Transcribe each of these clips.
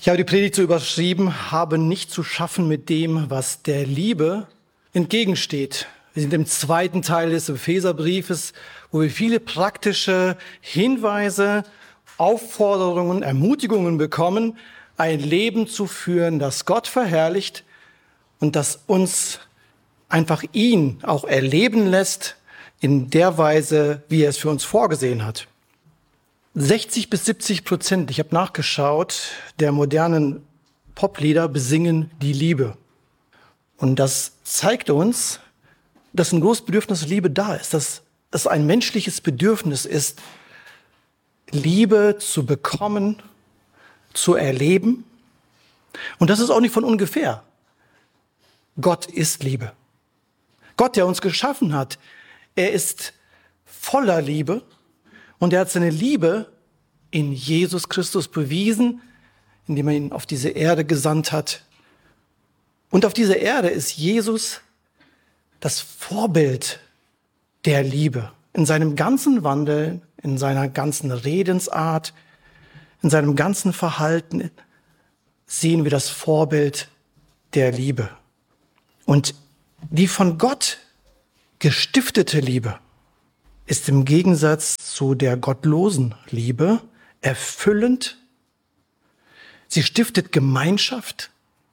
Ich habe die Predigt so überschrieben, habe nicht zu schaffen mit dem, was der Liebe entgegensteht. Wir sind im zweiten Teil des Epheserbriefes, wo wir viele praktische Hinweise, Aufforderungen, Ermutigungen bekommen, ein Leben zu führen, das Gott verherrlicht und das uns einfach ihn auch erleben lässt in der Weise, wie er es für uns vorgesehen hat. 60-70%, ich habe nachgeschaut, der modernen Poplieder besingen die Liebe. Und das zeigt uns, dass ein großes Bedürfnis Liebe da ist, dass es ein menschliches Bedürfnis ist, Liebe zu bekommen, zu erleben. Und das ist auch nicht von ungefähr. Gott ist Liebe. Gott, der uns geschaffen hat, er ist voller Liebe. Und er hat seine Liebe in Jesus Christus bewiesen, indem er ihn auf diese Erde gesandt hat. Und auf dieser Erde ist Jesus das Vorbild der Liebe. In seinem ganzen Wandeln, in seiner ganzen Redensart, in seinem ganzen Verhalten sehen wir das Vorbild der Liebe. Und die von Gott gestiftete Liebe ist im Gegensatz zu der gottlosen Liebe erfüllend. Sie stiftet Gemeinschaft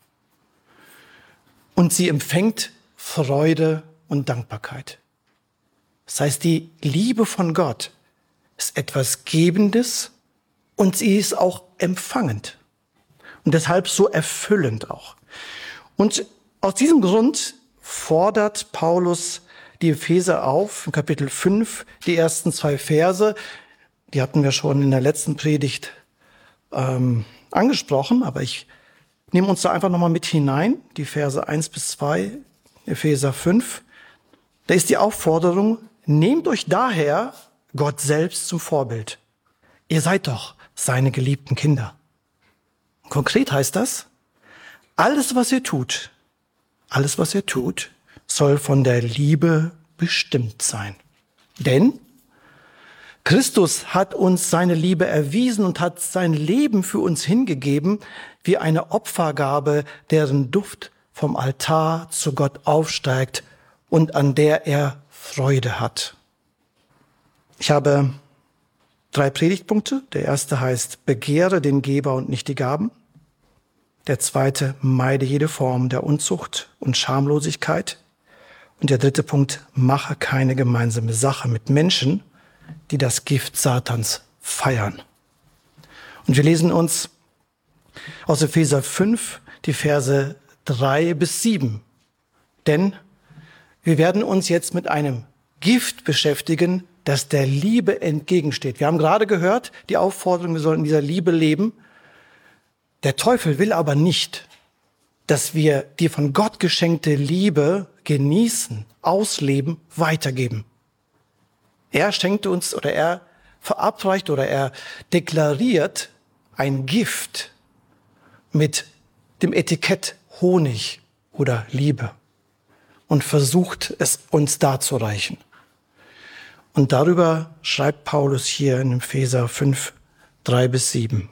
und sie empfängt Freude und Dankbarkeit. Das heißt, die Liebe von Gott ist etwas Gebendes und sie ist auch empfangend und deshalb so erfüllend auch. Und aus diesem Grund fordert Paulus die Epheser auf, in Kapitel 5, die ersten 2 Verse, die hatten wir schon in der letzten Predigt angesprochen, aber ich nehme uns da einfach nochmal mit hinein, die Verse 1 bis 2, Epheser 5. Da ist die Aufforderung, nehmt euch daher Gott selbst zum Vorbild. Ihr seid doch seine geliebten Kinder. Konkret heißt das, alles, was ihr tut, soll von der Liebe bestimmt sein. Denn Christus hat uns seine Liebe erwiesen und hat sein Leben für uns hingegeben, wie eine Opfergabe, deren Duft vom Altar zu Gott aufsteigt und an der er Freude hat. Ich habe 3 Predigtpunkte. Der erste heißt, begehre den Geber und nicht die Gaben. Der zweite, meide jede Form der Unzucht und Schamlosigkeit. Und der dritte Punkt, mache keine gemeinsame Sache mit Menschen, die das Gift Satans feiern. Und wir lesen uns aus Epheser 5 die Verse 3 bis 7. Denn wir werden uns jetzt mit einem Gift beschäftigen, das der Liebe entgegensteht. Wir haben gerade gehört, die Aufforderung, wir sollen in dieser Liebe leben. Der Teufel will aber nicht, dass wir die von Gott geschenkte Liebe genießen, ausleben, weitergeben. Er schenkt uns oder er verabreicht oder er deklariert ein Gift mit dem Etikett Honig oder Liebe und versucht es uns darzureichen. Und darüber schreibt Paulus hier in Epheser 5, 3 bis 7.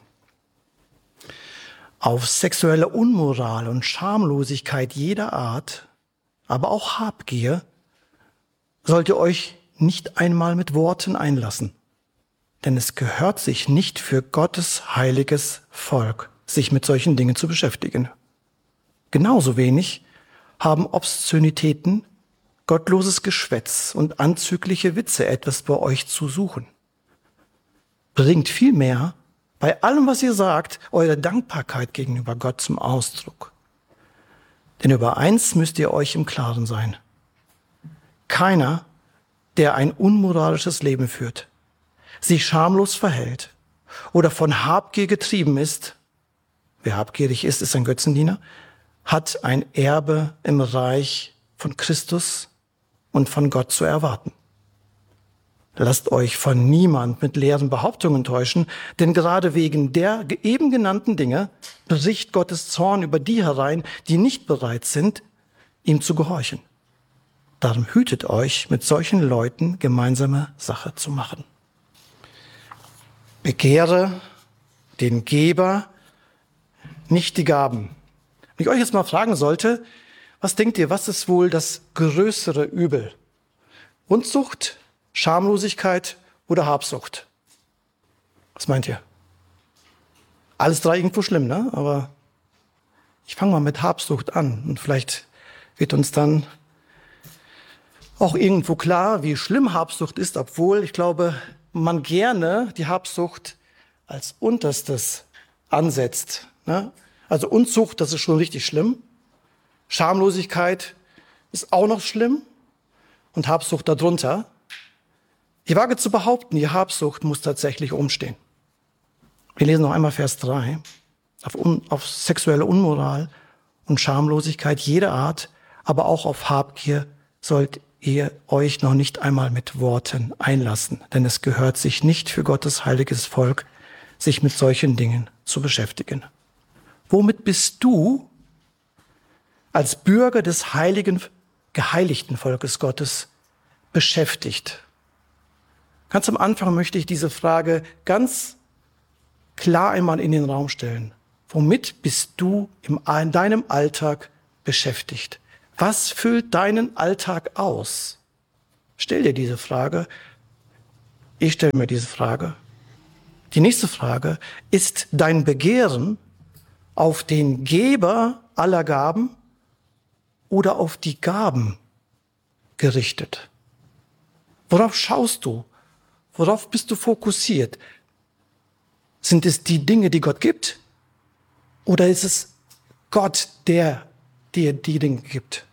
Auf sexuelle Unmoral und Schamlosigkeit jeder Art, aber auch Habgier, sollt ihr euch nicht einmal mit Worten einlassen. Denn es gehört sich nicht für Gottes heiliges Volk, sich mit solchen Dingen zu beschäftigen. Genauso wenig haben Obszönitäten, gottloses Geschwätz und anzügliche Witze etwas bei euch zu suchen. Bringt vielmehr bei allem, was ihr sagt, eure Dankbarkeit gegenüber Gott zum Ausdruck. Denn über eins müsst ihr euch im Klaren sein. Keiner, der ein unmoralisches Leben führt, sich schamlos verhält oder von Habgier getrieben ist, wer habgierig ist, ist ein Götzendiener, hat ein Erbe im Reich von Christus und von Gott zu erwarten. Lasst euch von niemand mit leeren Behauptungen täuschen, denn gerade wegen der eben genannten Dinge bricht Gottes Zorn über die herein, die nicht bereit sind, ihm zu gehorchen. Darum hütet euch, mit solchen Leuten gemeinsame Sache zu machen. Begehre den Geber, nicht die Gaben. Wenn ich euch jetzt mal fragen sollte, was denkt ihr, was ist wohl das größere Übel? Unzucht, Schamlosigkeit oder Habsucht? Was meint ihr? Alles drei irgendwo schlimm, ne? Aber ich fange mal mit Habsucht an und vielleicht wird uns dann auch irgendwo klar, wie schlimm Habsucht ist, obwohl ich glaube, man gerne die Habsucht als Unterstes ansetzt, ne? Also Unzucht, das ist schon richtig schlimm. Schamlosigkeit ist auch noch schlimm und Habsucht darunter. Ich wage zu behaupten, die Habsucht muss tatsächlich umstehen. Wir lesen noch einmal Vers 3. Auf sexuelle Unmoral und Schamlosigkeit jeder Art, aber auch auf Habgier sollt ihr euch noch nicht einmal mit Worten einlassen, denn es gehört sich nicht für Gottes heiliges Volk, sich mit solchen Dingen zu beschäftigen. Womit bist du als Bürger des heiligen, geheiligten Volkes Gottes beschäftigt? Ganz am Anfang möchte ich diese Frage ganz klar einmal in den Raum stellen. Womit bist du in deinem Alltag beschäftigt? Was füllt deinen Alltag aus? Stell dir diese Frage. Ich stelle mir diese Frage. Die nächste Frage: Ist dein Begehren auf den Geber aller Gaben oder auf die Gaben gerichtet? Worauf schaust du? Worauf bist du fokussiert? Sind es die Dinge, die Gott gibt? Oder ist es Gott, der dir die Dinge gibt?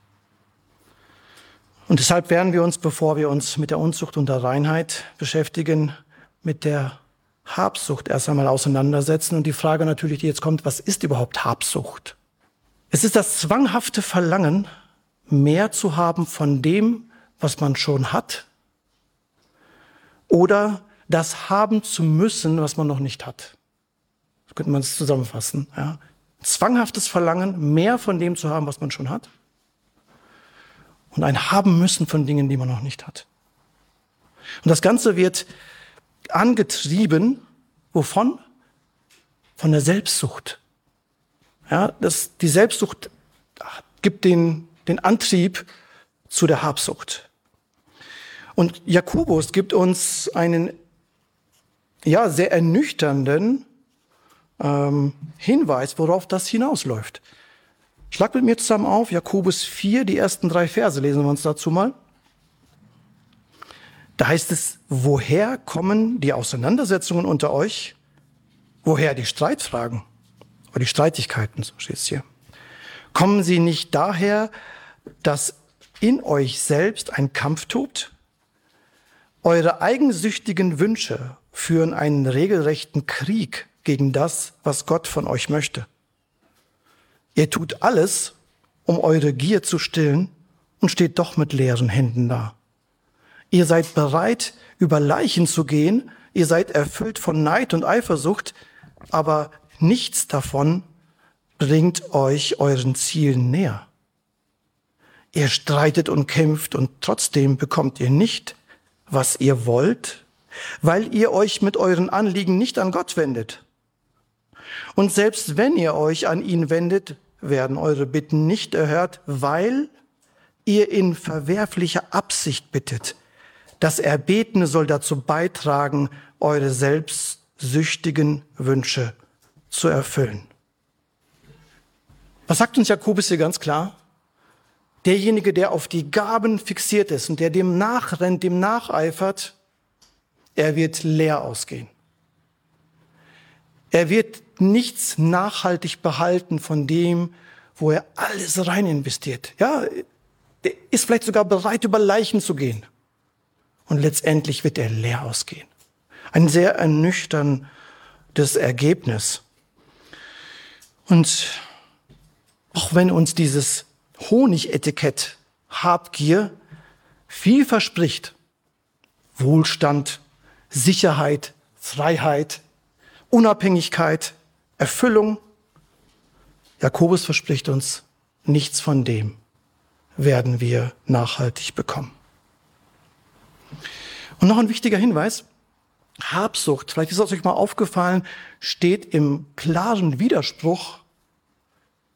Und deshalb werden wir uns, bevor wir uns mit der Unzucht und der Reinheit beschäftigen, mit der Habsucht erst einmal auseinandersetzen. Und die Frage natürlich, die jetzt kommt: Was ist überhaupt Habsucht? Es ist das zwanghafte Verlangen, mehr zu haben von dem, was man schon hat, oder das haben zu müssen, was man noch nicht hat. So könnte man es zusammenfassen. Ja. Zwanghaftes Verlangen, mehr von dem zu haben, was man schon hat, und ein Haben müssen von Dingen, die man noch nicht hat. Und das Ganze wird angetrieben, wovon? Von der Selbstsucht. Ja, die Selbstsucht gibt den Antrieb zu der Habsucht. Und Jakobus gibt uns einen sehr ernüchternden Hinweis, worauf das hinausläuft. Schlag mit mir zusammen auf, Jakobus 4, die ersten 3 Verse, lesen wir uns dazu mal. Da heißt es: Woher kommen die Auseinandersetzungen unter euch? Woher die Streitfragen oder die Streitigkeiten, so steht es hier. Kommen sie nicht daher, dass in euch selbst ein Kampf tobt? Eure eigensüchtigen Wünsche führen einen regelrechten Krieg gegen das, was Gott von euch möchte. Ihr tut alles, um eure Gier zu stillen, und steht doch mit leeren Händen da. Ihr seid bereit, über Leichen zu gehen, ihr seid erfüllt von Neid und Eifersucht, aber nichts davon bringt euch euren Zielen näher. Ihr streitet und kämpft und trotzdem bekommt ihr nicht, was ihr wollt, weil ihr euch mit euren Anliegen nicht an Gott wendet. Und selbst wenn ihr euch an ihn wendet, werden eure Bitten nicht erhört, weil ihr in verwerflicher Absicht bittet. Das Erbetene soll dazu beitragen, eure selbstsüchtigen Wünsche zu erfüllen. Was sagt uns Jakobus hier ganz klar? Derjenige, der auf die Gaben fixiert ist und der dem nachrennt, dem nacheifert, er wird leer ausgehen. Er wird nichts nachhaltig behalten von dem, wo er alles rein investiert. Ja, er ist vielleicht sogar bereit, über Leichen zu gehen. Und letztendlich wird er leer ausgehen. Ein sehr ernüchterndes Ergebnis. Und auch wenn uns dieses Honigetikett Habgier viel verspricht, Wohlstand, Sicherheit, Freiheit, Unabhängigkeit, Erfüllung, Jakobus verspricht uns, nichts von dem werden wir nachhaltig bekommen. Und noch ein wichtiger Hinweis: Habsucht, vielleicht ist es euch mal aufgefallen, steht im klaren Widerspruch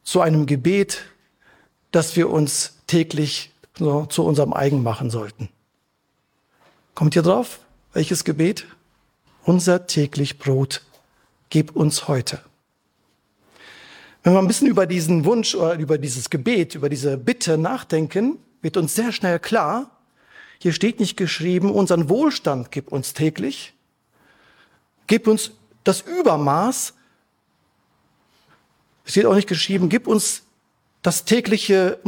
zu einem Gebet, das wir uns täglich so zu unserem eigen machen sollten. Kommt ihr drauf? Welches Gebet? Unser täglich Brot, gib uns heute. Wenn wir ein bisschen über diesen Wunsch oder über dieses Gebet, über diese Bitte nachdenken, wird uns sehr schnell klar, hier steht nicht geschrieben, unseren Wohlstand gib uns täglich, gib uns das Übermaß. Es steht auch nicht geschrieben, gib uns das tägliche,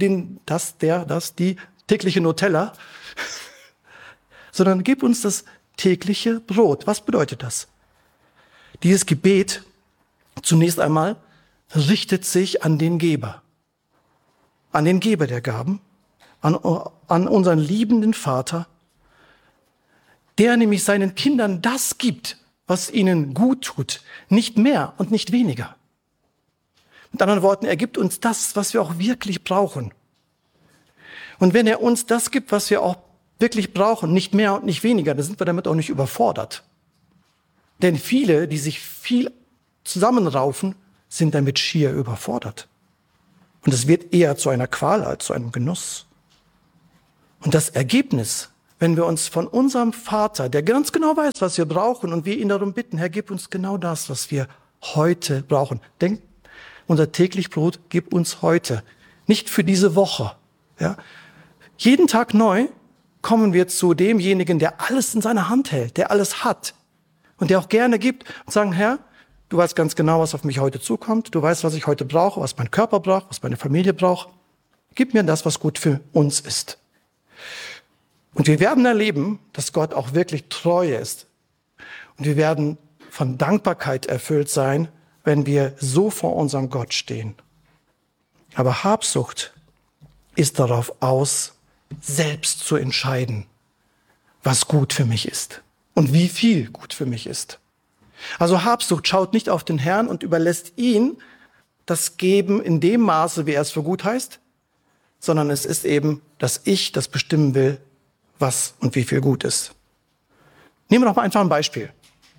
die tägliche Nutella, sondern gib uns das tägliche Brot. Was bedeutet das? Dieses Gebet zunächst einmal richtet sich an den Geber der Gaben, an unseren liebenden Vater, der nämlich seinen Kindern das gibt, was ihnen gut tut, nicht mehr und nicht weniger. Mit anderen Worten, er gibt uns das, was wir auch wirklich brauchen. Und wenn er uns das gibt, was wir auch wirklich brauchen, nicht mehr und nicht weniger, dann sind wir damit auch nicht überfordert. Denn viele, die sich viel zusammenraufen, sind damit schier überfordert. Und es wird eher zu einer Qual als zu einem Genuss. Und das Ergebnis, wenn wir uns von unserem Vater, der ganz genau weiß, was wir brauchen, und wir ihn darum bitten, Herr, gib uns genau das, was wir heute brauchen. Denkt, unser täglich Brot gib uns heute, nicht für diese Woche. Ja? Jeden Tag neu kommen wir zu demjenigen, der alles in seiner Hand hält, der alles hat und der auch gerne gibt und sagen, Herr, du weißt ganz genau, was auf mich heute zukommt. Du weißt, was ich heute brauche, was mein Körper braucht, was meine Familie braucht. Gib mir das, was gut für uns ist. Und wir werden erleben, dass Gott auch wirklich treu ist. Und wir werden von Dankbarkeit erfüllt sein, wenn wir so vor unserem Gott stehen. Aber Habsucht ist darauf aus, selbst zu entscheiden, was gut für mich ist und wie viel gut für mich ist. Also Habsucht schaut nicht auf den Herrn und überlässt ihn das Geben in dem Maße, wie er es für gut heißt, sondern es ist eben, dass ich das bestimmen will, was und wie viel gut ist. Nehmen wir doch mal einfach ein Beispiel.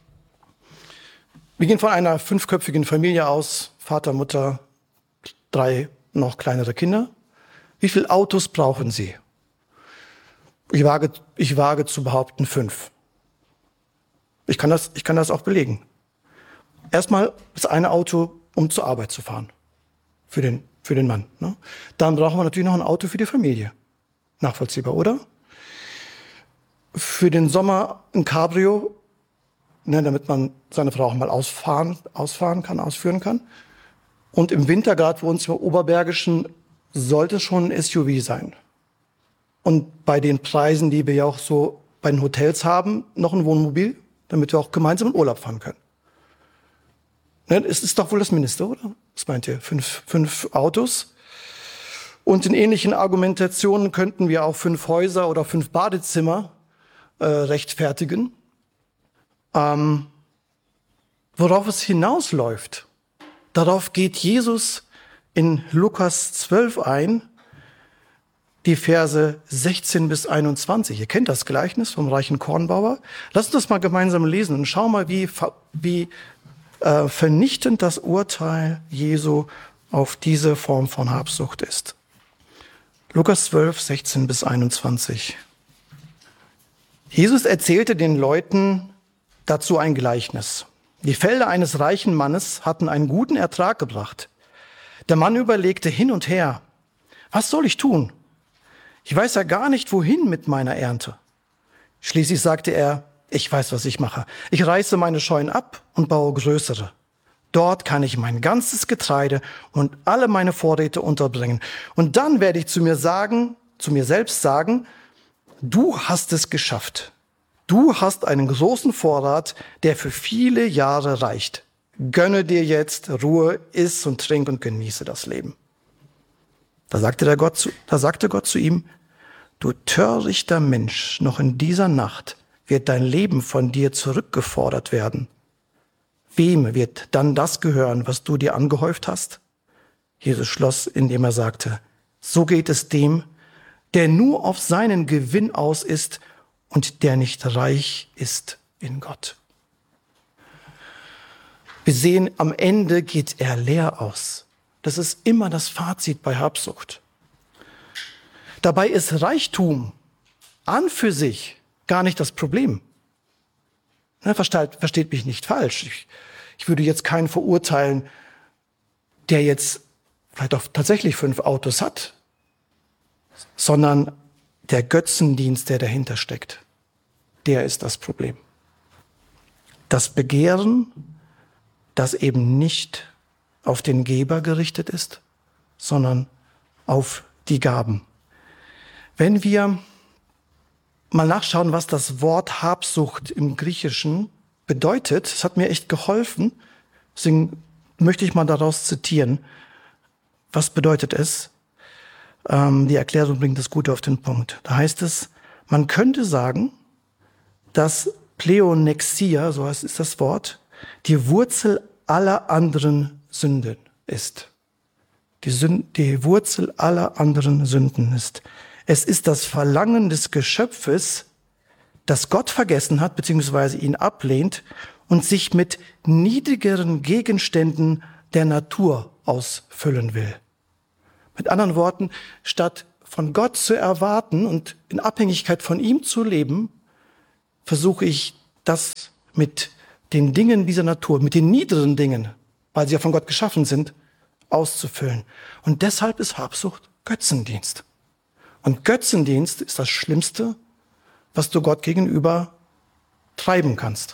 Wir gehen von einer 5-köpfigen Familie aus, Vater, Mutter, 3 noch kleinere Kinder. Wie viele Autos brauchen sie? Ich wage zu behaupten 5. Ich kann das auch belegen. Erstmal das eine Auto, um zur Arbeit zu fahren. Für den Mann. Ne? Dann brauchen wir natürlich noch ein Auto für die Familie. Nachvollziehbar, oder? Für den Sommer ein Cabrio, ne, damit man seine Frau auch mal ausführen kann. Und im Winter, gerade für uns im Oberbergischen, sollte es schon ein SUV sein. Und bei den Preisen, die wir ja auch so bei den Hotels haben, noch ein Wohnmobil, damit wir auch gemeinsam in Urlaub fahren können. Ne, es ist doch wohl das Mindeste, oder? Was meint ihr? 5 Autos? Und in ähnlichen Argumentationen könnten wir auch 5 Häuser oder 5 Badezimmer rechtfertigen. Worauf es hinausläuft, darauf geht Jesus in Lukas 12 ein, die Verse 16 bis 21. Ihr kennt das Gleichnis vom reichen Kornbauer. Lasst uns das mal gemeinsam lesen und schau mal, wie vernichtend das Urteil Jesu auf diese Form von Habsucht ist. Lukas 12, 16 bis 21. Jesus erzählte den Leuten dazu ein Gleichnis. Die Felder eines reichen Mannes hatten einen guten Ertrag gebracht. Der Mann überlegte hin und her, was soll ich tun? Ich weiß ja gar nicht, wohin mit meiner Ernte. Schließlich sagte er, ich weiß, was ich mache. Ich reiße meine Scheunen ab und baue größere. Dort kann ich mein ganzes Getreide und alle meine Vorräte unterbringen. Und dann werde ich zu mir selbst sagen, du hast es geschafft. Du hast einen großen Vorrat, der für viele Jahre reicht. Gönne dir jetzt Ruhe, iss und trink und genieße das Leben. Da sagte Gott zu ihm, du törichter Mensch, noch in dieser Nacht wird dein Leben von dir zurückgefordert werden. Wem wird dann das gehören, was du dir angehäuft hast? Jesus schloss, indem er sagte, so geht es dem, der nur auf seinen Gewinn aus ist und der nicht reich ist in Gott. Wir sehen, am Ende geht er leer aus. Das ist immer das Fazit bei Habsucht. Dabei ist Reichtum an für sich gar nicht das Problem. Versteht mich nicht falsch. Ich würde jetzt keinen verurteilen, der jetzt vielleicht auch tatsächlich 5 Autos hat, sondern der Götzendienst, der dahinter steckt, der ist das Problem. Das Begehren, das eben nicht auf den Geber gerichtet ist, sondern auf die Gaben. Wenn wir mal nachschauen, was das Wort Habsucht im Griechischen bedeutet, das hat mir echt geholfen, deswegen möchte ich mal daraus zitieren. Was bedeutet es? Die Erklärung bringt das Gute auf den Punkt. Da heißt es, man könnte sagen, dass Pleonexia, so ist das Wort, die Wurzel aller anderen Sünden ist. Die Wurzel aller anderen Sünden ist. Es ist das Verlangen des Geschöpfes, das Gott vergessen hat, beziehungsweise ihn ablehnt und sich mit niedrigeren Gegenständen der Natur ausfüllen will. Mit anderen Worten, statt von Gott zu erwarten und in Abhängigkeit von ihm zu leben, versuche ich das mit den Dingen dieser Natur, mit den niederen Dingen, weil sie ja von Gott geschaffen sind, auszufüllen. Und deshalb ist Habsucht Götzendienst. Und Götzendienst ist das Schlimmste, was du Gott gegenüber treiben kannst.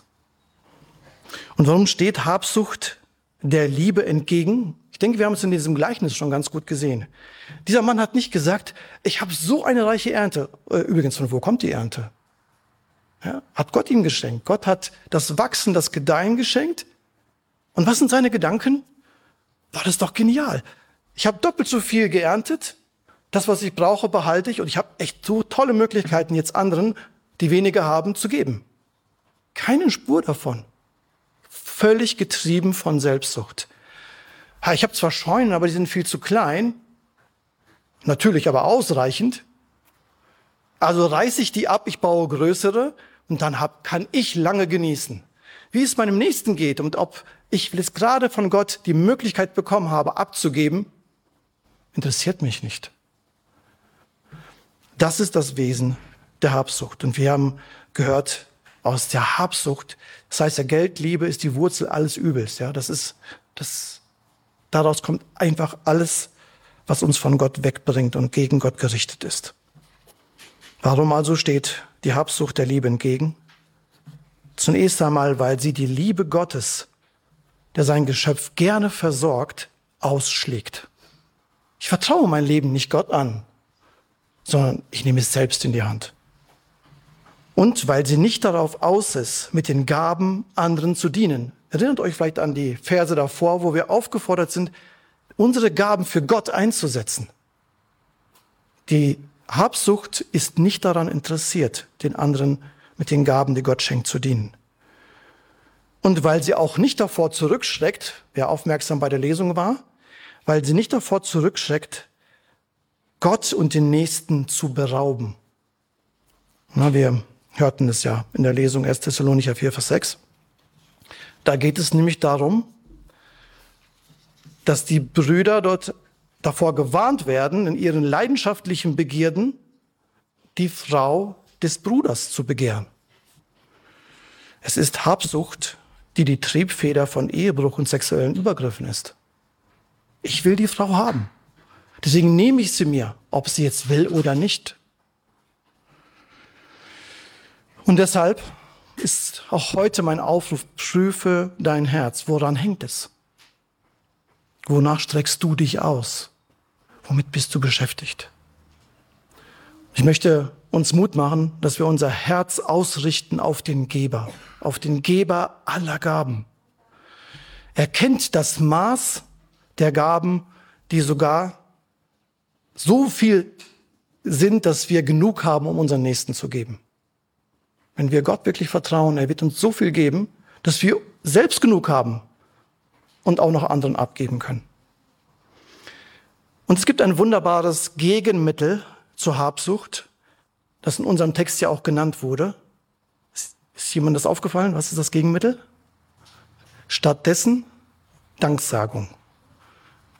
Und warum steht Habsucht der Liebe entgegen? Ich denke, wir haben es in diesem Gleichnis schon ganz gut gesehen. Dieser Mann hat nicht gesagt, ich habe so eine reiche Ernte. Übrigens, von wo kommt die Ernte? Ja, hat Gott ihm geschenkt. Gott hat das Wachsen, das Gedeihen geschenkt. Und was sind seine Gedanken? War das doch genial. Ich habe doppelt so viel geerntet. Das, was ich brauche, behalte ich. Und ich habe echt so tolle Möglichkeiten, jetzt anderen, die weniger haben, zu geben. Keine Spur davon. Völlig getrieben von Selbstsucht. Ich habe zwar Scheunen, aber die sind viel zu klein. Natürlich aber ausreichend. Also reiße ich die ab, ich baue größere und dann kann ich lange genießen. Wie es meinem Nächsten geht und ob ich jetzt gerade von Gott die Möglichkeit bekommen habe, abzugeben, interessiert mich nicht. Das ist das Wesen der Habsucht. Und wir haben gehört, aus der Habsucht, das heißt, ja, Geldliebe ist die Wurzel alles Übels. Ja, daraus kommt einfach alles, was uns von Gott wegbringt und gegen Gott gerichtet ist. Warum also steht die Habsucht der Liebe entgegen? Zunächst einmal, weil sie die Liebe Gottes, der sein Geschöpf gerne versorgt, ausschlägt. Ich vertraue mein Leben nicht Gott an, sondern ich nehme es selbst in die Hand. Und weil sie nicht darauf aus ist, mit den Gaben anderen zu dienen. Erinnert euch vielleicht an die Verse davor, wo wir aufgefordert sind, unsere Gaben für Gott einzusetzen. Die Habsucht ist nicht daran interessiert, den anderen mit den Gaben, die Gott schenkt, zu dienen. Und weil sie auch nicht davor zurückschreckt, wer aufmerksam bei der Lesung war, weil sie nicht davor zurückschreckt, Gott und den Nächsten zu berauben. Wir hörten es ja in der Lesung 1. Thessalonicher 4, Vers 6. Da geht es nämlich darum, dass die Brüder dort davor gewarnt werden, in ihren leidenschaftlichen Begierden die Frau des Bruders zu begehren. Es ist Habsucht, die die Triebfeder von Ehebruch und sexuellen Übergriffen ist. Ich will die Frau haben. Deswegen nehme ich sie mir, ob sie jetzt will oder nicht. Und deshalb ist auch heute mein Aufruf, prüfe dein Herz. Woran hängt es? Wonach streckst du dich aus? Womit bist du beschäftigt? Ich möchte uns Mut machen, dass wir unser Herz ausrichten auf den Geber aller Gaben. Er kennt das Maß der Gaben, die sogar so viel sind, dass wir genug haben, um unseren Nächsten zu geben. Wenn wir Gott wirklich vertrauen, er wird uns so viel geben, dass wir selbst genug haben und auch noch anderen abgeben können. Und es gibt ein wunderbares Gegenmittel zur Habsucht, das in unserem Text ja auch genannt wurde. Ist jemandem das aufgefallen? Was ist das Gegenmittel? Stattdessen Danksagung.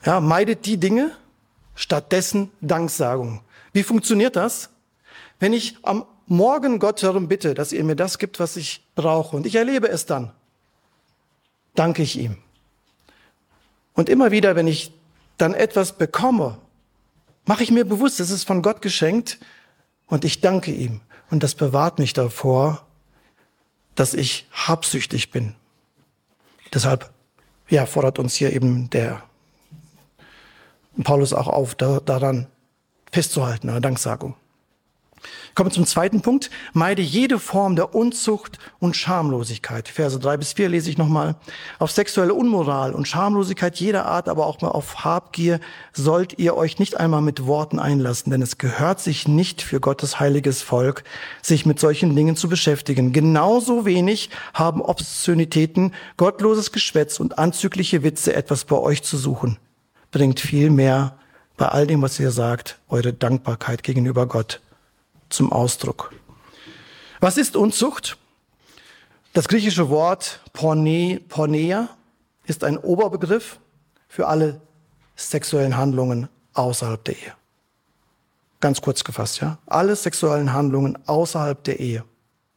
Ja, meidet die Dinge, stattdessen Danksagung. Wie funktioniert das? Wenn ich am Morgen Gott darum bitte, dass er mir das gibt, was ich brauche, und ich erlebe es dann, danke ich ihm. Und immer wieder, wenn ich dann etwas bekomme, mache ich mir bewusst, es ist von Gott geschenkt und ich danke ihm. Und das bewahrt mich davor, dass ich habsüchtig bin. Deshalb fordert uns hier eben der Paulus auch auf, daran festzuhalten, eine Danksagung. Kommen wir zum zweiten Punkt. Meide jede Form der Unzucht und Schamlosigkeit. Verse 3-4 lese ich nochmal. Auf sexuelle Unmoral und Schamlosigkeit jeder Art, aber auch mal auf Habgier sollt ihr euch nicht einmal mit Worten einlassen, denn es gehört sich nicht für Gottes heiliges Volk, sich mit solchen Dingen zu beschäftigen. Genauso wenig haben Obszönitäten, gottloses Geschwätz und anzügliche Witze etwas bei euch zu suchen. Bringt vielmehr bei all dem, was ihr sagt, eure Dankbarkeit gegenüber Gott zum Ausdruck. Was ist Unzucht? Das griechische Wort Porneia ist ein Oberbegriff für alle sexuellen Handlungen außerhalb der Ehe. Ganz kurz gefasst, ja. Alle sexuellen Handlungen außerhalb der Ehe.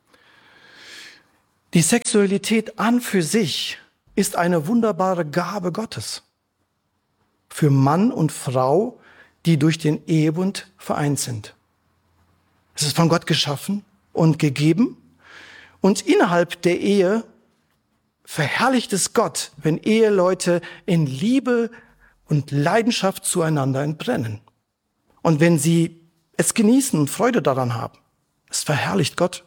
Die Sexualität an für sich ist eine wunderbare Gabe Gottes für Mann und Frau, die durch den Ehebund vereint sind. Es ist von Gott geschaffen und gegeben. Und innerhalb der Ehe verherrlicht es Gott, wenn Eheleute in Liebe und Leidenschaft zueinander entbrennen. Und wenn sie es genießen und Freude daran haben. Es verherrlicht Gott.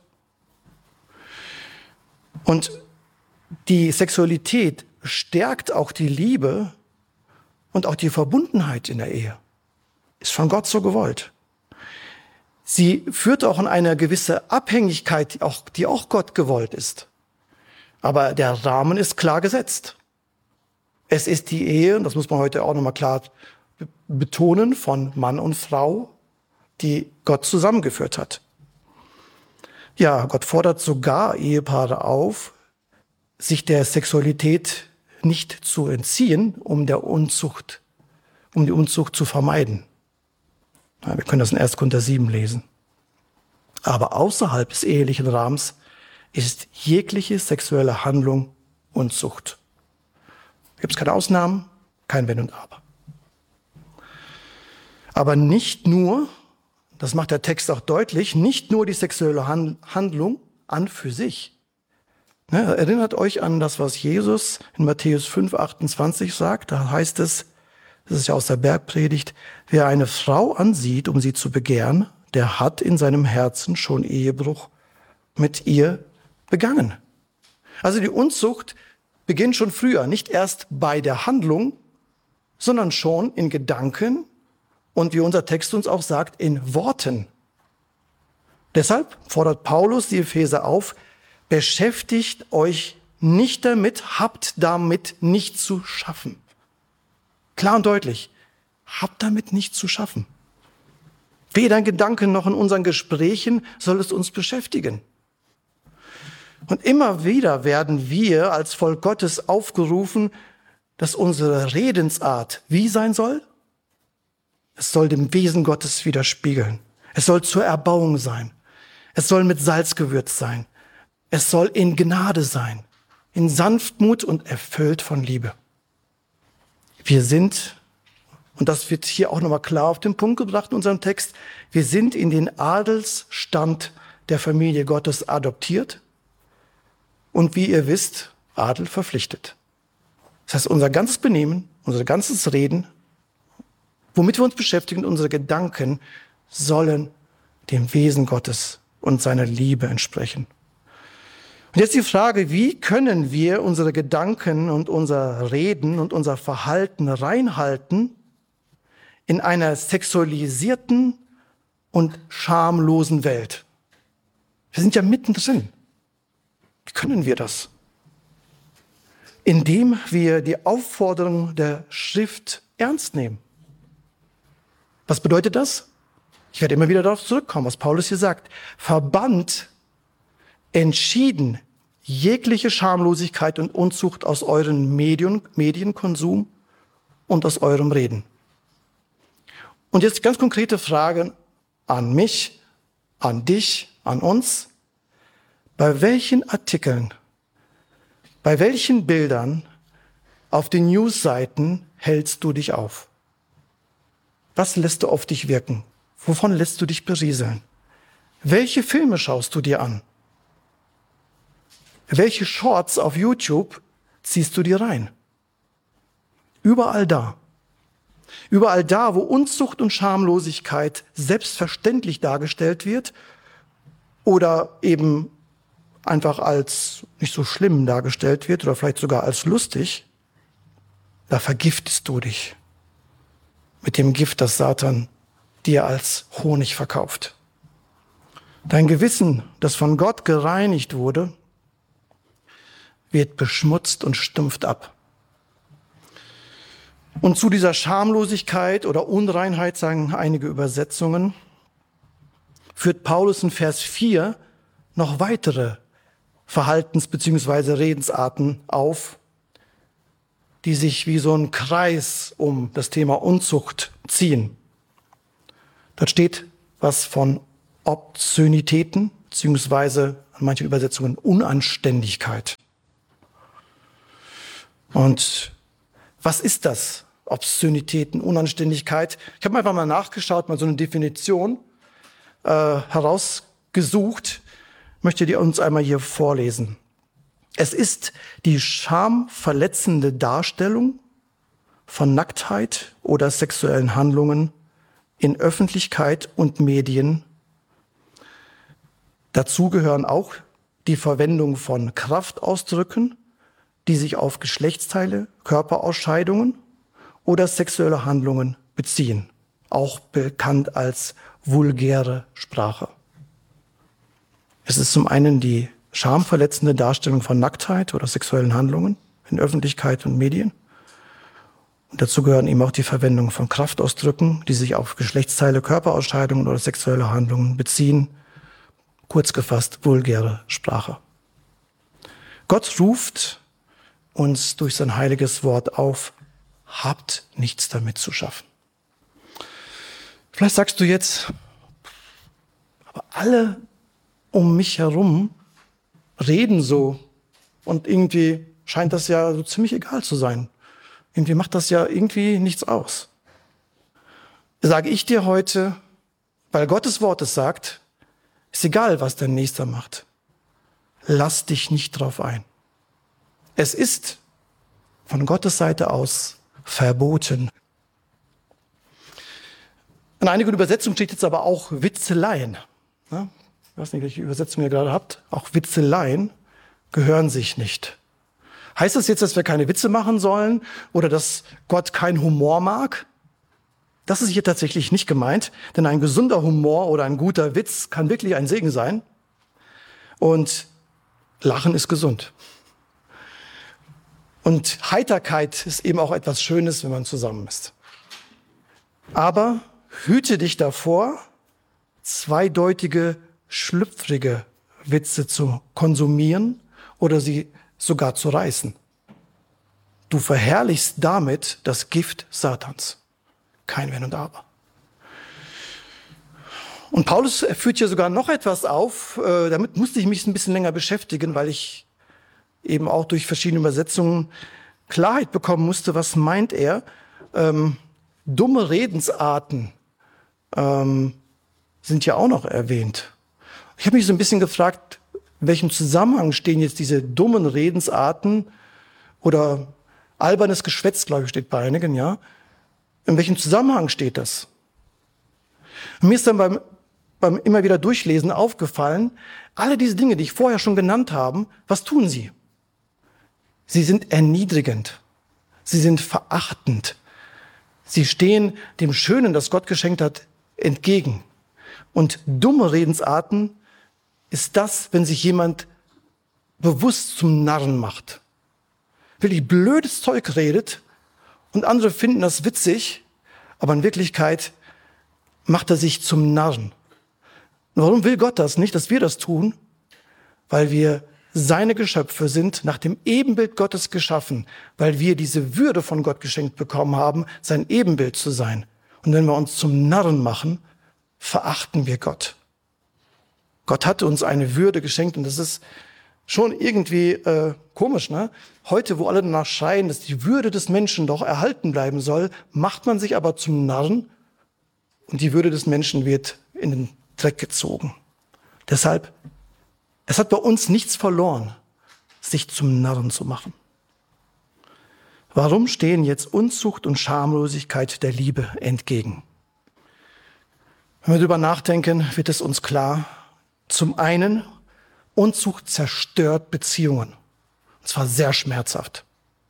Und die Sexualität stärkt auch die Liebe und auch die Verbundenheit in der Ehe. Ist von Gott so gewollt. Sie führt auch in eine gewisse Abhängigkeit, die auch Gott gewollt ist. Aber der Rahmen ist klar gesetzt. Es ist die Ehe, und das muss man heute auch nochmal klar betonen, von Mann und Frau, die Gott zusammengeführt hat. Ja, Gott fordert sogar Ehepaare auf, sich der Sexualität nicht zu entziehen, um die Unzucht zu vermeiden. Ja, wir können das in 1. Korinther 7 lesen. Aber außerhalb des ehelichen Rahmens ist jegliche sexuelle Handlung Unzucht. Da gibt es keine Ausnahmen, kein Wenn und Aber. Aber nicht nur, das macht der Text auch deutlich, nicht nur die sexuelle Handlung an für sich. Ne, erinnert euch an das, was Jesus in Matthäus 5,28 sagt. Da heißt es, das ist ja aus der Bergpredigt, wer eine Frau ansieht, um sie zu begehren, der hat in seinem Herzen schon Ehebruch mit ihr begangen. Also die Unzucht beginnt schon früher, nicht erst bei der Handlung, sondern schon in Gedanken und wie unser Text uns auch sagt, in Worten. Deshalb fordert Paulus die Epheser auf, beschäftigt euch nicht damit, habt damit nicht zu schaffen. Klar und deutlich, habt damit nichts zu schaffen. Weder in Gedanken noch in unseren Gesprächen soll es uns beschäftigen. Und immer wieder werden wir als Volk Gottes aufgerufen, dass unsere Redensart wie sein soll? Es soll dem Wesen Gottes widerspiegeln. Es soll zur Erbauung sein. Es soll mit Salz gewürzt sein. Es soll in Gnade sein, in Sanftmut und erfüllt von Liebe. Wir sind, und das wird hier auch nochmal klar auf den Punkt gebracht in unserem Text, wir sind in den Adelsstand der Familie Gottes adoptiert und wie ihr wisst, Adel verpflichtet. Das heißt, unser ganzes Benehmen, unser ganzes Reden, womit wir uns beschäftigen, unsere Gedanken sollen dem Wesen Gottes und seiner Liebe entsprechen. Und jetzt die Frage, wie können wir unsere Gedanken und unser Reden und unser Verhalten reinhalten in einer sexualisierten und schamlosen Welt? Wir sind ja mittendrin. Wie können wir das? Indem wir die Aufforderung der Schrift ernst nehmen. Was bedeutet das? Ich werde immer wieder darauf zurückkommen, was Paulus hier sagt. Verbannt entschieden jegliche Schamlosigkeit und Unzucht aus euren Medienkonsum und aus eurem Reden. Und jetzt ganz konkrete Fragen an mich, an dich, an uns. Bei welchen Artikeln, bei welchen Bildern auf den Newsseiten hältst du dich auf? Was lässt du auf dich wirken? Wovon lässt du dich berieseln? Welche Filme schaust du dir an? Welche Shorts auf YouTube ziehst du dir rein? Überall da. Überall da, wo Unzucht und Schamlosigkeit selbstverständlich dargestellt wird oder eben einfach als nicht so schlimm dargestellt wird oder vielleicht sogar als lustig, da vergiftest du dich mit dem Gift, das Satan dir als Honig verkauft. Dein Gewissen, das von Gott gereinigt wurde, wird beschmutzt und stumpft ab. Und zu dieser Schamlosigkeit oder Unreinheit, sagen einige Übersetzungen, führt Paulus in Vers 4 noch weitere Verhaltens- bzw. Redensarten auf, die sich wie so ein Kreis um das Thema Unzucht ziehen. Da steht was von Obszönitäten, beziehungsweise an manchen Übersetzungen Unanständigkeit. Und was ist das? Obszönitäten, Unanständigkeit. Ich habe einfach mal nachgeschaut, mal so eine Definition herausgesucht. Möchte die uns einmal hier vorlesen. Es ist die schamverletzende Darstellung von Nacktheit oder sexuellen Handlungen in Öffentlichkeit und Medien. Dazu gehören auch die Verwendung von Kraftausdrücken, die sich auf Geschlechtsteile, Körperausscheidungen oder sexuelle Handlungen beziehen, auch bekannt als vulgäre Sprache. Es ist zum einen die schamverletzende Darstellung von Nacktheit oder sexuellen Handlungen in Öffentlichkeit und Medien. Und dazu gehören eben auch die Verwendung von Kraftausdrücken, die sich auf Geschlechtsteile, Körperausscheidungen oder sexuelle Handlungen beziehen. Kurz gefasst, vulgäre Sprache. Gott ruft uns durch sein heiliges Wort auf, habt nichts damit zu schaffen. Vielleicht sagst du jetzt, aber alle um mich herum reden so und irgendwie scheint das ja so ziemlich egal zu sein. Irgendwie macht das ja irgendwie nichts aus. Sage ich dir heute, weil Gottes Wort es sagt, ist egal, was dein Nächster macht. Lass dich nicht drauf ein. Es ist von Gottes Seite aus verboten. In einigen Übersetzungen steht jetzt aber auch Witzeleien. Ich weiß nicht, welche Übersetzung ihr gerade habt. Auch Witzeleien gehören sich nicht. Heißt das jetzt, dass wir keine Witze machen sollen oder dass Gott keinen Humor mag? Das ist hier tatsächlich nicht gemeint, denn ein gesunder Humor oder ein guter Witz kann wirklich ein Segen sein. Und Lachen ist gesund. Und Heiterkeit ist eben auch etwas Schönes, wenn man zusammen ist. Aber hüte dich davor, zweideutige, schlüpfrige Witze zu konsumieren oder sie sogar zu reißen. Du verherrlichst damit das Gift Satans. Kein Wenn und Aber. Und Paulus führt hier sogar noch etwas auf. Damit musste ich mich ein bisschen länger beschäftigen, weil ich eben auch durch verschiedene Übersetzungen Klarheit bekommen musste. Was meint er? Dumme Redensarten sind ja auch noch erwähnt. Ich habe mich so ein bisschen gefragt, in welchem Zusammenhang stehen jetzt diese dummen Redensarten oder albernes Geschwätz, glaube ich, steht bei einigen, ja. In welchem Zusammenhang steht das? Und mir ist dann beim immer wieder Durchlesen aufgefallen, alle diese Dinge, die ich vorher schon genannt habe, was tun sie? Sie sind erniedrigend. Sie sind verachtend. Sie stehen dem Schönen, das Gott geschenkt hat, entgegen. Und dumme Redensarten ist das, wenn sich jemand bewusst zum Narren macht. Wirklich blödes Zeug redet und andere finden das witzig, aber in Wirklichkeit macht er sich zum Narren. Und warum will Gott das nicht, dass wir das tun? Weil wir seine Geschöpfe sind nach dem Ebenbild Gottes geschaffen, weil wir diese Würde von Gott geschenkt bekommen haben, sein Ebenbild zu sein. Und wenn wir uns zum Narren machen, verachten wir Gott. Gott hat uns eine Würde geschenkt und das ist schon irgendwie komisch, ne? Heute, wo alle danach schreien, dass die Würde des Menschen doch erhalten bleiben soll, macht man sich aber zum Narren und die Würde des Menschen wird in den Dreck gezogen. Deshalb, es hat bei uns nichts verloren, sich zum Narren zu machen. Warum stehen jetzt Unzucht und Schamlosigkeit der Liebe entgegen? Wenn wir darüber nachdenken, wird es uns klar. Zum einen, Unzucht zerstört Beziehungen. Und zwar sehr schmerzhaft.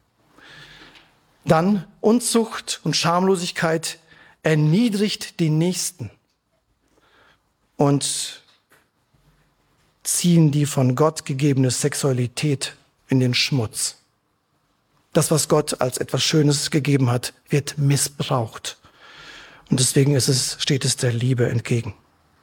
Dann, Unzucht und Schamlosigkeit erniedrigt den Nächsten und ziehen die von Gott gegebene Sexualität in den Schmutz. Das, was Gott als etwas Schönes gegeben hat, wird missbraucht. Und deswegen steht es der Liebe entgegen.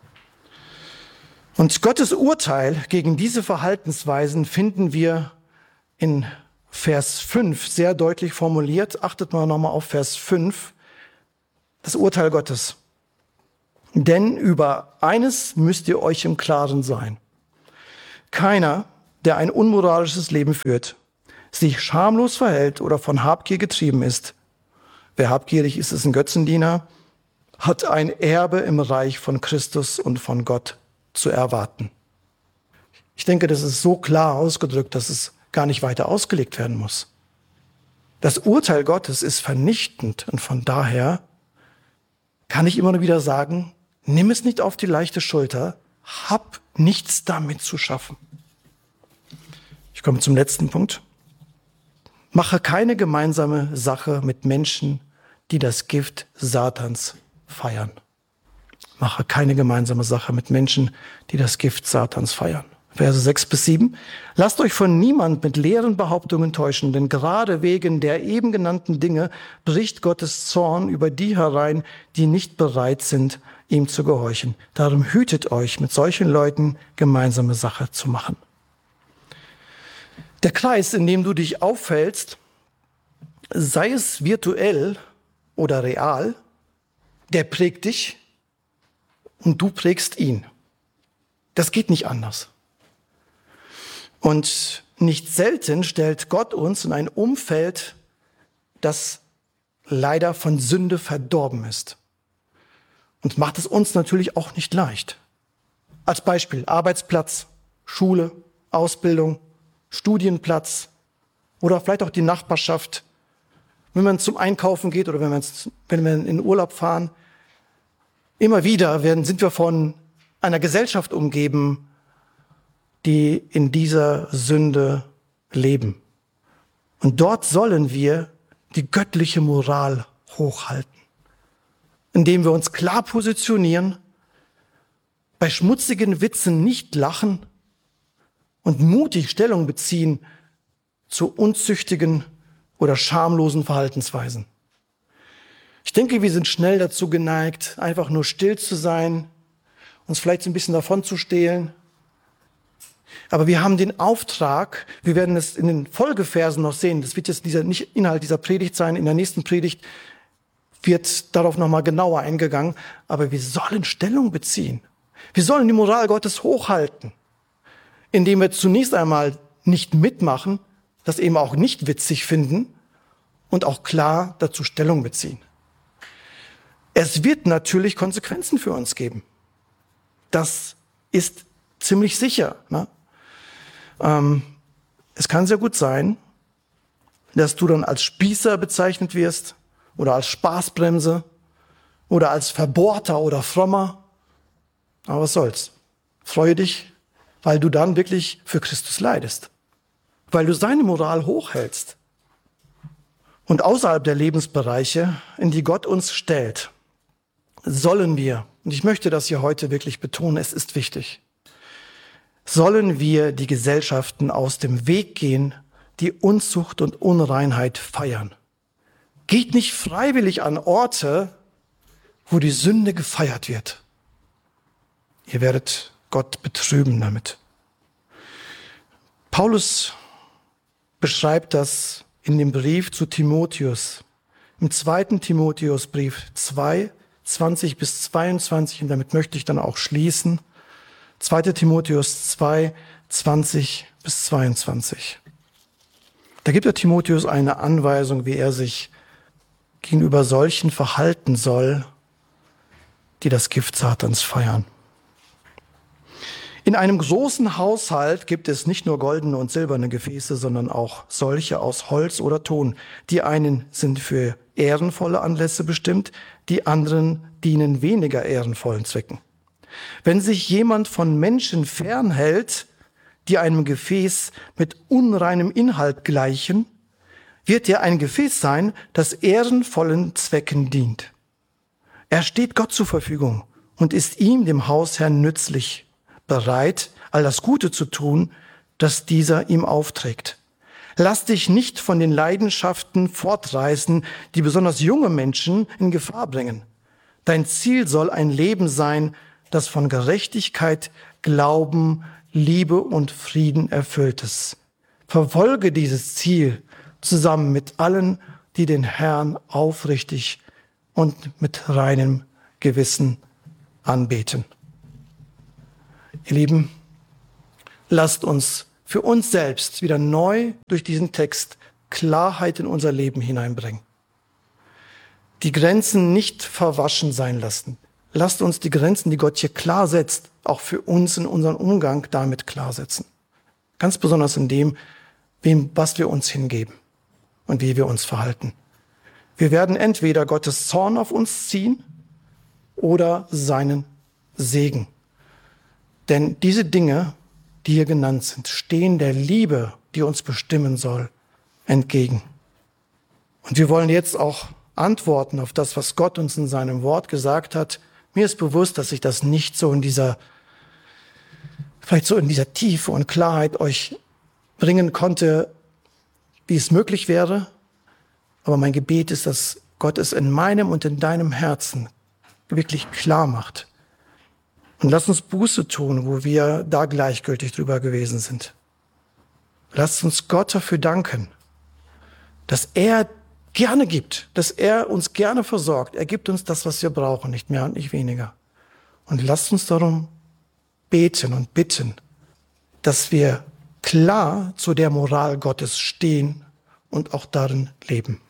Und Gottes Urteil gegen diese Verhaltensweisen finden wir in Vers 5 sehr deutlich formuliert. Achtet mal nochmal auf Vers 5. Das Urteil Gottes. Denn über eines müsst ihr euch im Klaren sein. Keiner, der ein unmoralisches Leben führt, sich schamlos verhält oder von Habgier getrieben ist. Wer habgierig ist, ist ein Götzendiener, hat ein Erbe im Reich von Christus und von Gott zu erwarten. Ich denke, das ist so klar ausgedrückt, dass es gar nicht weiter ausgelegt werden muss. Das Urteil Gottes ist vernichtend und von daher kann ich immer nur wieder sagen, nimm es nicht auf die leichte Schulter, hab nichts damit zu schaffen. Ich komme zum letzten Punkt. Mache keine gemeinsame Sache mit Menschen, die das Gift Satans feiern. Mache keine gemeinsame Sache mit Menschen, die das Gift Satans feiern. Verse 6-7. Lasst euch von niemand mit leeren Behauptungen täuschen, denn gerade wegen der eben genannten Dinge bricht Gottes Zorn über die herein, die nicht bereit sind, ihm zu gehorchen. Darum hütet euch, mit solchen Leuten gemeinsame Sache zu machen. Der Kreis, in dem du dich aufhältst, sei es virtuell oder real, der prägt dich und du prägst ihn. Das geht nicht anders. Und nicht selten stellt Gott uns in ein Umfeld, das leider von Sünde verdorben ist. Und macht es uns natürlich auch nicht leicht. Als Beispiel Arbeitsplatz, Schule, Ausbildung, Studienplatz oder vielleicht auch die Nachbarschaft. Wenn man zum Einkaufen geht oder wenn wir in den Urlaub fahren, immer wieder sind wir von einer Gesellschaft umgeben, die in dieser Sünde leben. Und dort sollen wir die göttliche Moral hochhalten, indem wir uns klar positionieren, bei schmutzigen Witzen nicht lachen und mutig Stellung beziehen zu unzüchtigen oder schamlosen Verhaltensweisen. Ich denke, wir sind schnell dazu geneigt, einfach nur still zu sein, uns vielleicht so ein bisschen davon zu stehlen. Aber wir haben den Auftrag, wir werden es in den Folgeversen noch sehen, das wird jetzt nicht Inhalt dieser Predigt sein, in der nächsten Predigt wird darauf nochmal genauer eingegangen, aber wir sollen Stellung beziehen. Wir sollen die Moral Gottes hochhalten, indem wir zunächst einmal nicht mitmachen, das eben auch nicht witzig finden und auch klar dazu Stellung beziehen. Es wird natürlich Konsequenzen für uns geben. Das ist ziemlich sicher. Ne? Es kann sehr gut sein, dass du dann als Spießer bezeichnet wirst oder als Spaßbremse oder als Verbohrter oder Frommer. Aber was soll's? Freue dich, weil du dann wirklich für Christus leidest. Weil du seine Moral hochhältst. Und außerhalb der Lebensbereiche, in die Gott uns stellt, sollen wir, und ich möchte das hier heute wirklich betonen, es ist wichtig, sollen wir die Gesellschaften aus dem Weg gehen, die Unzucht und Unreinheit feiern. Geht nicht freiwillig an Orte, wo die Sünde gefeiert wird. Ihr werdet Gott betrüben damit. Paulus beschreibt das in dem Brief zu Timotheus. Im 2. Timotheusbrief 2, 20 bis 22, und damit möchte ich dann auch schließen. 2. Timotheus 2, 20 bis 22. Da gibt der Timotheus eine Anweisung, wie er sich gegenüber solchen verhalten soll, die das Gift Satans feiern. In einem großen Haushalt gibt es nicht nur goldene und silberne Gefäße, sondern auch solche aus Holz oder Ton. Die einen sind für ehrenvolle Anlässe bestimmt, die anderen dienen weniger ehrenvollen Zwecken. Wenn sich jemand von Menschen fernhält, die einem Gefäß mit unreinem Inhalt gleichen, wird er ein Gefäß sein, das ehrenvollen Zwecken dient. Er steht Gott zur Verfügung und ist ihm, dem Hausherrn, nützlich, bereit, all das Gute zu tun, das dieser ihm aufträgt. Lass dich nicht von den Leidenschaften fortreißen, die besonders junge Menschen in Gefahr bringen. Dein Ziel soll ein Leben sein, das von Gerechtigkeit, Glauben, Liebe und Frieden erfüllt ist. Verfolge dieses Ziel zusammen mit allen, die den Herrn aufrichtig und mit reinem Gewissen anbeten. Ihr Lieben, lasst uns für uns selbst wieder neu durch diesen Text Klarheit in unser Leben hineinbringen. Die Grenzen nicht verwaschen sein lassen. Lasst uns die Grenzen, die Gott hier klar setzt, auch für uns in unserem Umgang damit klar setzen. Ganz besonders in dem, was wir uns hingeben und wie wir uns verhalten. Wir werden entweder Gottes Zorn auf uns ziehen oder seinen Segen. Denn diese Dinge, die hier genannt sind, stehen der Liebe, die uns bestimmen soll, entgegen. Und wir wollen jetzt auch antworten auf das, was Gott uns in seinem Wort gesagt hat. Mir ist bewusst, dass ich das nicht so in dieser Tiefe und Klarheit euch bringen konnte, wie es möglich wäre. Aber mein Gebet ist, dass Gott es in meinem und in deinem Herzen wirklich klar macht. Und lasst uns Buße tun, wo wir da gleichgültig drüber gewesen sind. Lasst uns Gott dafür danken, dass er gerne gibt, dass er uns gerne versorgt. Er gibt uns das, was wir brauchen, nicht mehr und nicht weniger. Und lasst uns darum beten und bitten, dass wir klar zu der Moral Gottes stehen und auch darin leben.